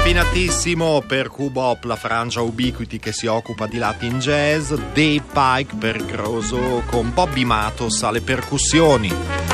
Raffinatissimo per Q-Bop, la frangia Ubiquity che si occupa di Latin jazz, Dave Pike per Grosso con Bobby Matos alle percussioni.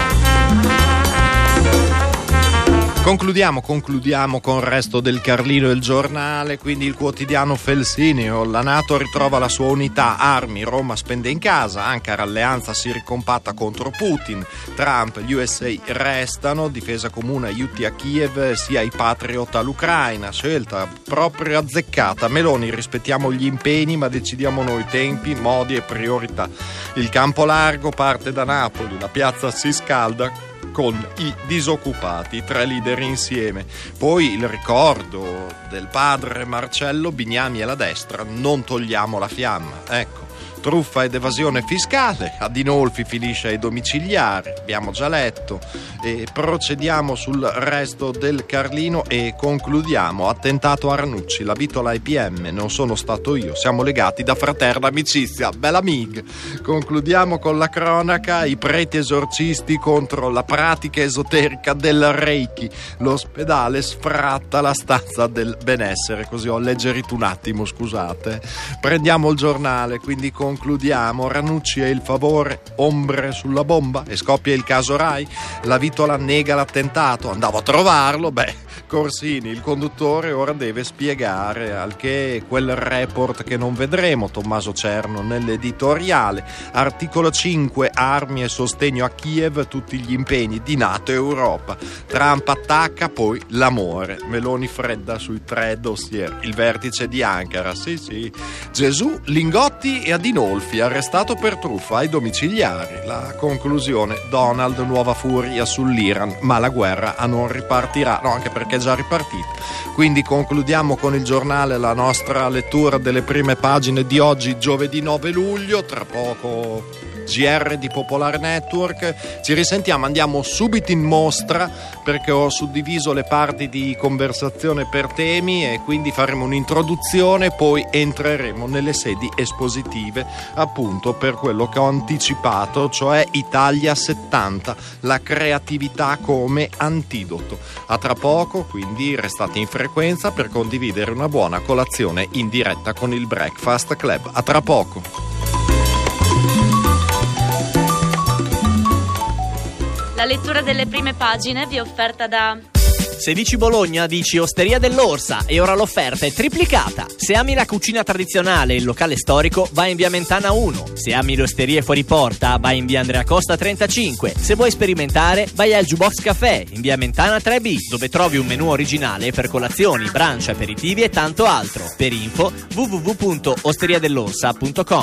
Concludiamo con il resto del Carlino e il giornale, quindi il quotidiano Felsineo. La NATO ritrova la sua unità, armi, Roma spende in casa, Ankara alleanza si ricompatta contro Putin, Trump, gli USA restano, difesa comune aiuti a Kiev sia i Patriot all'Ucraina, scelta proprio azzeccata, Meloni rispettiamo gli impegni ma decidiamo noi tempi, modi e priorità. Il campo largo parte da Napoli, la piazza si scalda con i disoccupati, 3 leader insieme. Poi il ricordo del padre Marcello, Bignami alla destra, non togliamo la fiamma. Ecco, truffa ed evasione fiscale, Adinolfi finisce ai domiciliari, abbiamo già letto, e procediamo sul resto del Carlino e concludiamo. Attentato a Ranucci, la vitola IPM, non sono stato io, siamo legati da fraterna amicizia, bella mig. Concludiamo con la cronaca, i preti esorcisti contro la pratica esoterica del Reiki, l'ospedale sfratta la stanza del benessere, così ho alleggerito un attimo, scusate. Prendiamo il giornale, quindi concludiamo. Ranucci e il favore, ombre sulla bomba, e scoppia il caso Rai, la vitola nega l'attentato, andavo a trovarlo, Corsini, il conduttore, ora deve spiegare, al che quel report che non vedremo, Tommaso Cerno nell'editoriale. Articolo 5, armi e sostegno a Kiev, tutti gli impegni di NATO e Europa. Trump attacca, poi l'amore, Meloni fredda sui 3 dossier, il vertice di Ankara, sì, Gesù, Lingotti e Adinolfi, arrestato per truffa ai domiciliari. La conclusione, Donald, nuova furia sull'Iran, ma la guerra non ripartirà, no, anche perché è già ripartita. Quindi concludiamo con il giornale la nostra lettura delle prime pagine di oggi, giovedì 9 luglio, tra poco GR di Popolare Network. Ci risentiamo, andiamo subito in mostra perché ho suddiviso le parti di conversazione per temi e quindi faremo un'introduzione, poi entreremo nelle sedi espositive appunto per quello che ho anticipato, cioè Italia 70, la creatività come antidoto. A tra poco, quindi restate in frequenza per condividere una buona colazione in diretta con il Breakfast Club. A tra poco. La lettura delle prime pagine vi è offerta da... Se dici Bologna, dici Osteria dell'Orsa e ora l'offerta è triplicata. Se ami la cucina tradizionale e il locale storico, vai in via Mentana 1. Se ami le osterie fuori porta, vai in via Andrea Costa 35. Se vuoi sperimentare, vai al Jukebox Café in via Mentana 3B, dove trovi un menù originale per colazioni, brunch, aperitivi e tanto altro. Per info www.osteriadell'orsa.com.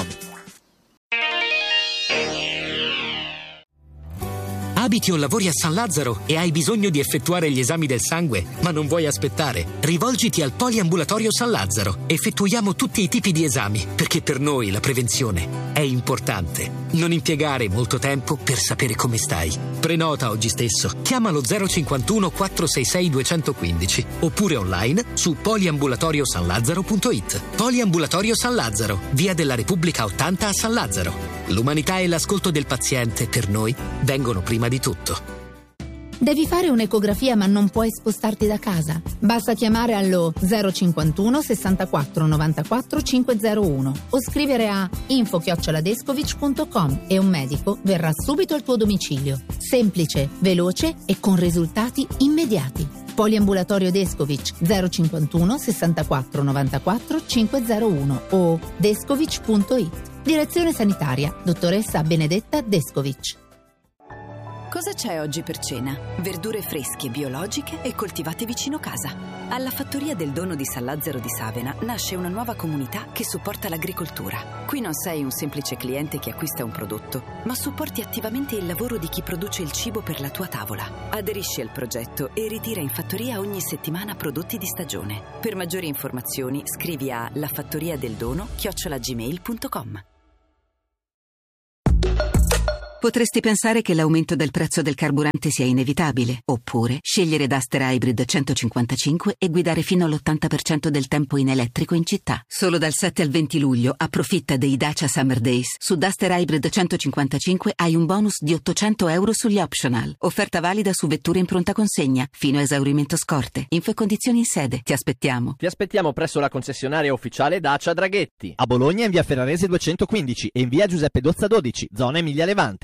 Abiti o lavori a San Lazzaro e hai bisogno di effettuare gli esami del sangue, ma non vuoi aspettare? Rivolgiti al Poliambulatorio San Lazzaro. Effettuiamo tutti i tipi di esami, perché per noi la prevenzione è importante. Non impiegare molto tempo per sapere come stai. Prenota oggi stesso. Chiamalo 051 466 215 oppure online su poliambulatoriosanlazzaro.it. Poliambulatorio San Lazzaro, via della Repubblica 80 a San Lazzaro. L'umanità e l'ascolto del paziente per noi vengono prima di tutto. Devi fare un'ecografia ma non puoi spostarti da casa? Basta chiamare allo 051 64 94 501 o scrivere a info@descovic.com e un medico verrà subito al tuo domicilio. Semplice, veloce e con risultati immediati. Poliambulatorio Descovic 051 64 94 501 o descovic.it. Direzione sanitaria, dottoressa Benedetta Descovic. Cosa c'è oggi per cena? Verdure fresche, biologiche e coltivate vicino casa. Alla Fattoria del Dono di San Lazzaro di Savena nasce una nuova comunità che supporta l'agricoltura. Qui non sei un semplice cliente che acquista un prodotto, ma supporti attivamente il lavoro di chi produce il cibo per la tua tavola. Aderisci al progetto e ritira in fattoria ogni settimana prodotti di stagione. Per maggiori informazioni scrivi a lafattoriadeldono@gmail.com. Potresti pensare che l'aumento del prezzo del carburante sia inevitabile, oppure scegliere Duster Hybrid 155 e guidare fino all'80% del tempo in elettrico in città. Solo dal 7 al 20 luglio approfitta dei Dacia Summer Days. Su Duster Hybrid 155 hai un bonus di €800 sugli optional. Offerta valida su vetture in pronta consegna, fino a esaurimento scorte. Info e condizioni in sede. Ti aspettiamo. Ti aspettiamo presso la concessionaria ufficiale Dacia Draghetti. A Bologna in via Ferrarese 215 e in via Giuseppe Dozza 12, zona Emilia Levante.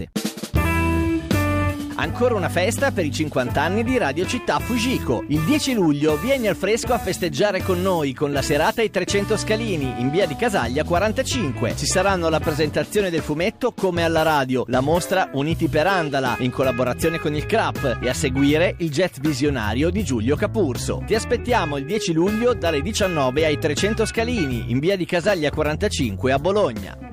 Ancora una festa per i 50 anni di Radio Città Fujiko. Il 10 luglio vieni al fresco a festeggiare con noi con la serata ai 300 Scalini in via di Casaglia 45. Ci saranno la presentazione del fumetto Come alla radio, la mostra Uniti per Andala in collaborazione con il CRAP e a seguire il jet visionario di Giulio Capurso. Ti aspettiamo il 10 luglio dalle 19 ai 300 Scalini in via di Casaglia 45 a Bologna.